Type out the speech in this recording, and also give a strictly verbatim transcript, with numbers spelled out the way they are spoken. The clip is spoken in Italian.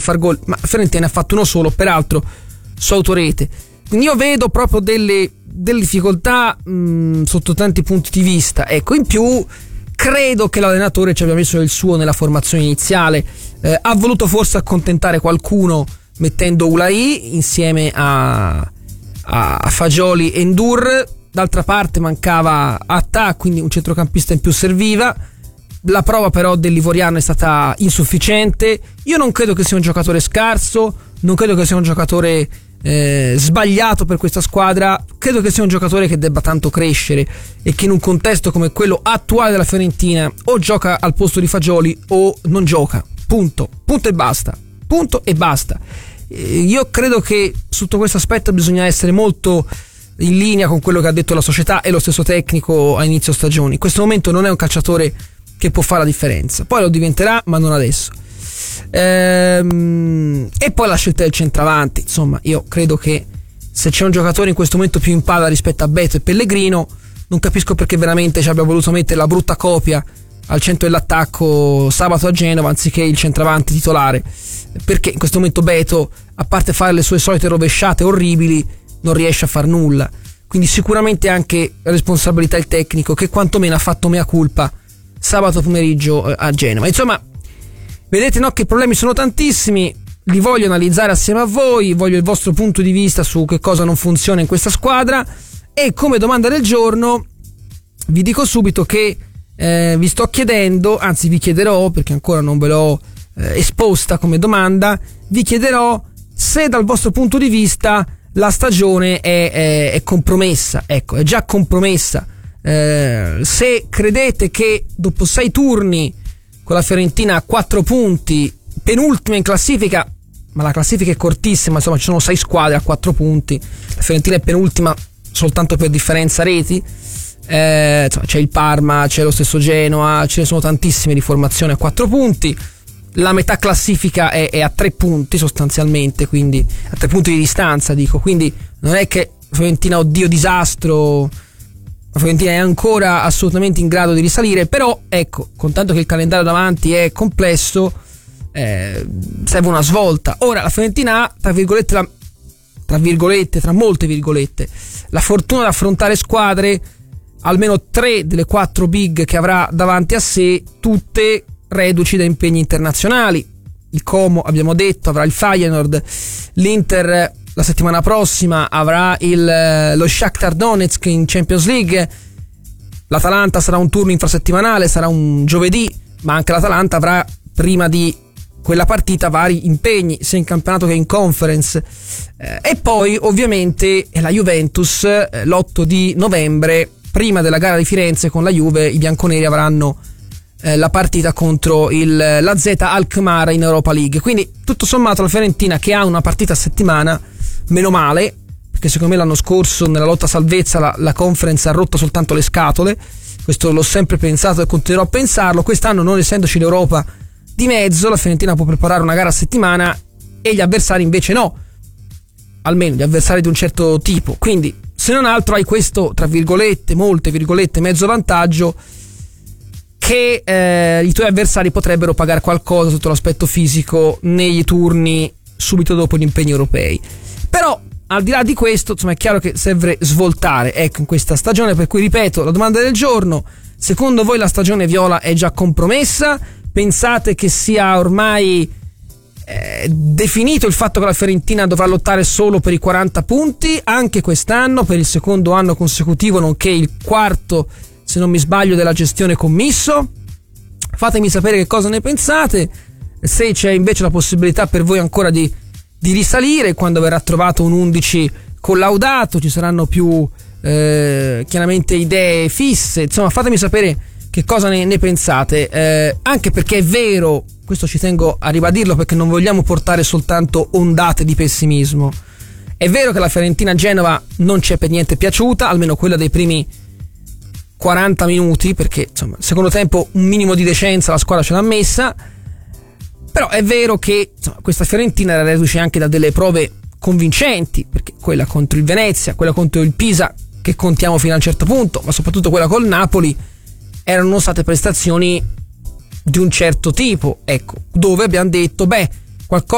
far gol, ma Fiorentina ne ha fatto uno solo, peraltro su autorete. Quindi io vedo proprio delle, delle difficoltà mh, sotto tanti punti di vista. Ecco, in più credo che l'allenatore ci abbia messo il suo nella formazione iniziale, eh, ha voluto forse accontentare qualcuno mettendo Ulai insieme a, a, a Fagioli e Ndur. D'altra parte mancava Atta, quindi un centrocampista in più serviva. La prova però dell'Ivoriano è stata insufficiente. Io non credo che sia un giocatore scarso, non credo che sia un giocatore eh, sbagliato per questa squadra. Credo che sia un giocatore che debba tanto crescere e che in un contesto come quello attuale della Fiorentina o gioca al posto di Fagioli o non gioca, punto, punto e basta, punto e basta. Io credo che sotto questo aspetto bisogna essere molto in linea con quello che ha detto la società e lo stesso tecnico a inizio stagione. In questo momento non è un calciatore che può fare la differenza, poi lo diventerà, ma non adesso. Ehm, e poi la scelta del centravanti, insomma, io credo che se c'è un giocatore in questo momento più in palla rispetto a Beto e Pellegrino, non capisco perché veramente ci abbia voluto mettere la brutta copia al centro dell'attacco sabato a Genova anziché il centravanti titolare, perché in questo momento Beto, a parte fare le sue solite rovesciate orribili, non riesce a far nulla. Quindi sicuramente anche responsabilità il tecnico, che quantomeno ha fatto mea culpa sabato pomeriggio a Genova. Insomma, vedete, no, che i problemi sono tantissimi, li voglio analizzare assieme a voi, voglio il vostro punto di vista su che cosa non funziona in questa squadra. E come domanda del giorno vi dico subito che eh, vi sto chiedendo, anzi vi chiederò, perché ancora non ve l'ho eh, esposta come domanda, vi chiederò se dal vostro punto di vista la stagione è, è, è compromessa, ecco, è già compromessa. Eh, se credete che dopo sei turni con la Fiorentina a quattro punti, penultima in classifica, ma la classifica è cortissima, insomma ci sono sei squadre a quattro punti, la Fiorentina è penultima soltanto per differenza reti, eh, insomma, c'è il Parma, c'è lo stesso Genoa, ce ne sono tantissime di formazione a quattro punti, la metà classifica è, è a tre punti sostanzialmente, quindi a tre punti di distanza dico, quindi non è che Fiorentina, oddio disastro, la Fiorentina è ancora assolutamente in grado di risalire, però ecco, contanto che il calendario davanti è complesso, eh, serve una svolta. Ora la Fiorentina ha, tra virgolette, la, tra virgolette, tra molte virgolette, la fortuna di affrontare squadre, almeno tre delle quattro big che avrà davanti a sé, tutte reduci da impegni internazionali. Il Como, abbiamo detto, avrà il Feyenoord, l'Inter la settimana prossima avrà il, lo Shakhtar Donetsk in Champions League, l'Atalanta sarà un turno infrasettimanale, sarà un giovedì, ma anche l'Atalanta avrà prima di quella partita vari impegni sia in campionato che in conference, eh, e poi ovviamente la Juventus eh, l'otto di novembre, prima della gara di Firenze con la Juve, i bianconeri avranno eh, la partita contro il, la Z Alkmaar in Europa League. Quindi tutto sommato la Fiorentina, che ha una partita a settimana, meno male, perché secondo me l'anno scorso nella lotta salvezza la, la conference ha rotto soltanto le scatole, questo l'ho sempre pensato e continuerò a pensarlo. Quest'anno, non essendoci l'Europa di mezzo, la Fiorentina può preparare una gara a settimana e gli avversari invece no, almeno gli avversari di un certo tipo. Quindi se non altro hai questo, tra virgolette, molte virgolette, mezzo vantaggio, che eh, i tuoi avversari potrebbero pagare qualcosa sotto l'aspetto fisico nei turni subito dopo gli impegni europei. Però al di là di questo, insomma, è chiaro che serve svoltare, ecco, in questa stagione, per cui ripeto la domanda del giorno: secondo voi la stagione viola è già compromessa? Pensate che sia ormai eh, definito il fatto che la Fiorentina dovrà lottare solo per i quaranta punti anche quest'anno, per il secondo anno consecutivo, nonché il quarto, se non mi sbaglio, della gestione commisso? Fatemi sapere che cosa ne pensate, se c'è invece la possibilità per voi ancora di di risalire quando verrà trovato un undici collaudato, ci saranno più eh, chiaramente idee fisse. Insomma, fatemi sapere che cosa ne, ne pensate, eh, anche perché è vero, questo ci tengo a ribadirlo perché non vogliamo portare soltanto ondate di pessimismo, è vero che la Fiorentina Genova non ci è per niente piaciuta, almeno quella dei primi quaranta minuti, perché insomma il secondo tempo un minimo di decenza la squadra ce l'ha messa. Però è vero che insomma, questa Fiorentina era reduce anche da delle prove convincenti, perché quella contro il Venezia, quella contro il Pisa, che contiamo fino a un certo punto, ma soprattutto quella col Napoli, erano state prestazioni di un certo tipo, ecco, dove abbiamo detto, beh, qualcosa